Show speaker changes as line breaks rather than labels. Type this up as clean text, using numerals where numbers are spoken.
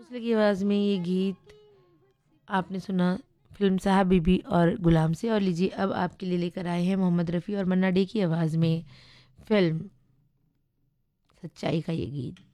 भोसले की आवाज़ में ये गीत आपने सुना फिल्म साहब बीबी और गुलाम से। और लीजिए अब आपके लिए लेकर आए हैं मोहम्मद रफ़ी और मन्ना डे की आवाज़ में फिल्म सच्चाई का ये गीत।